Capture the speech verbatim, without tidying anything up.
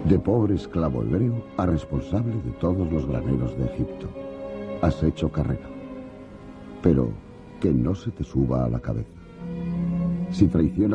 De pobre esclavo hebreo a responsable de todos los graneros de Egipto. Has hecho carrera. Pero que no se te suba a la cabeza. Si traicionas